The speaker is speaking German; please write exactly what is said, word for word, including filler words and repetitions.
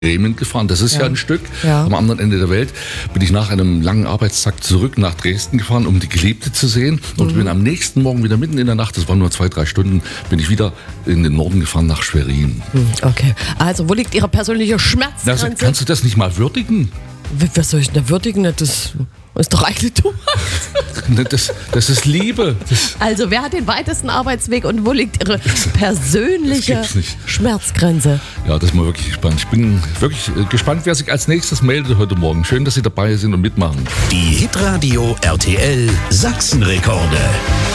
Bremen gefahren. Das ist ja, Ja. ein Stück. Ja. Am anderen Ende der Welt bin ich nach einem langen Arbeitstag zurück nach Dresden gefahren, um die Geliebte zu sehen. Und Mhm. bin am nächsten Morgen wieder mitten in der Nacht, das waren nur zwei, drei Stunden, bin ich wieder in den Norden gefahren nach Schwerin. Hm, Okay. Also, wo liegt Ihre persönliche Also, Schmerzgrenze? kannst du das nicht mal würdigen? Wie- Was soll ich denn da würdigen? Das ist doch eigentlich du. Das, das ist Liebe. Das, Also, wer hat den weitesten Arbeitsweg und wo liegt Ihre das persönliche gibt's nicht. Schmerzgrenze? ja, das ist mal wirklich gespannt. Ich bin wirklich äh, gespannt, wer sich als nächstes meldet heute Morgen. Schön, dass Sie dabei sind und mitmachen. Die Hitradio R T L Sachsenrekorde.